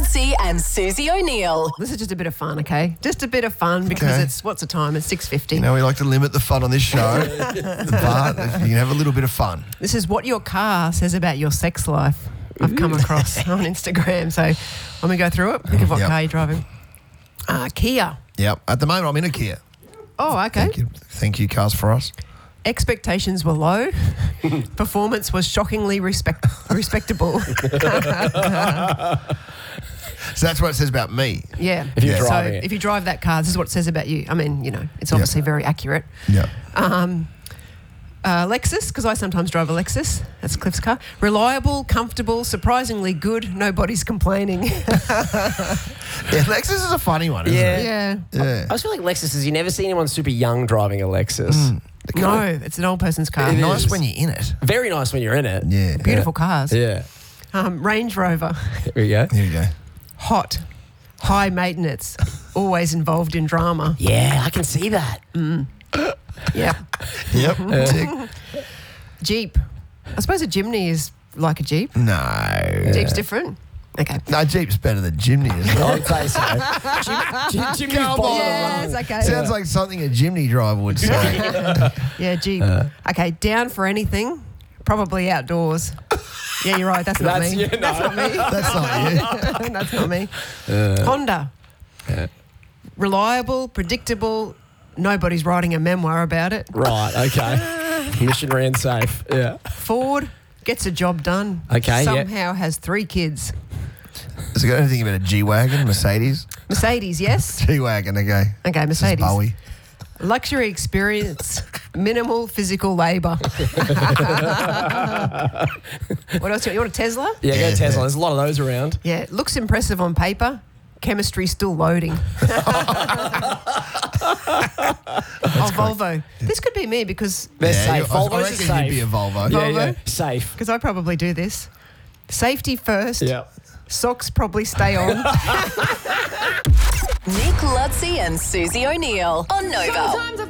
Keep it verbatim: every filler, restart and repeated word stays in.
Ludsey and Susie O'Neill. This is just a bit of fun, okay? Just a bit of fun because Okay. it's, what's the time? It's six fifty. You know, we like to limit the fun on this show, but you can have a little bit of fun. This is what your car says about your sex life. I've come across on Instagram. So let me go through it. Think of what Yep. car you're driving. Uh, Kia. Yep. At the moment, I'm in a Kia. Oh, okay. Thank you, Thank you, Cars for Us. Expectations were low. Performance was shockingly respect- respectable. So that's what it says about me. Yeah. If you're so driving it. if you drive that car, this is what it says about you. I mean, you know, it's obviously very accurate. Yeah. Um, uh, Lexus, because I sometimes drive a Lexus. That's Cliff's car. Reliable, comfortable, surprisingly good. Nobody's complaining. Yeah, Lexus is a funny one, isn't Yeah. it? yeah. Yeah. I just feel like Lexus is you never see anyone super young driving a Lexus. No, it's an old person's car. It Nice is. when you're in it. Very nice when you're in it. Yeah. Beautiful cars. Yeah. Um, Range Rover. Here we go. Here we go. Hot. High maintenance. Always involved in drama. Yeah, I can see that. Yeah. Yep. Tick. Jeep. I suppose a Jimny is like a Jeep. No. Jeep's different. Okay. No, Jeep's better than Jimny, isn't it? I'd say so. Jim, Jim, Jimny's Come bottom on. of the Yes, rung. okay. Sounds like something a Jimny driver would say. Yeah, Jeep. Okay, down for anything. Probably outdoors. Yeah, you're right. That's not That's me. you, no. That's not me. That's not you. That's not me. Honda. Reliable, predictable. Nobody's writing a memoir about it. Right, okay. Mission ran safe. Yeah. Ford gets a job done. Okay, yeah. Somehow has three kids. Has it got anything about a G-Wagon, Mercedes? Mercedes, yes. G-Wagon, okay. Okay, This is Mercedes. Bowie. Luxury experience, minimal physical labour. What else? You want a Tesla? Yeah, Yeah. go Tesla. There's a lot of those around. Yeah, looks impressive on paper. Chemistry still loading. Oh, Volvo. This could be me because They're Yeah, safe. you- I- I Volvos are reckon safe. you'd be a Volvo. Yeah, Volvo? yeah. Safe. because I probably do this. Safety first. Yeah. Socks probably stay on. Nick Ludsey and Susie O'Neill on Nova.